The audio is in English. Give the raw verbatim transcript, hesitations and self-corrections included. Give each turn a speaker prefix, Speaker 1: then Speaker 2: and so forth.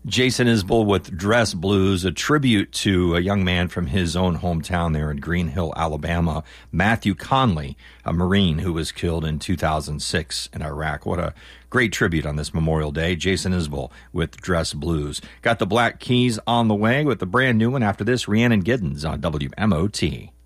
Speaker 1: Jason Isbell with Dress Blues, a tribute to a young man from his own hometown there in Green Hill, Alabama, Matthew Conley, a Marine who was killed in two thousand six in Iraq. What a great tribute on this Memorial Day. Jason Isbell with Dress Blues. Got the Black Keys on the way with the brand new one after this, Rhiannon Giddens on W M O T.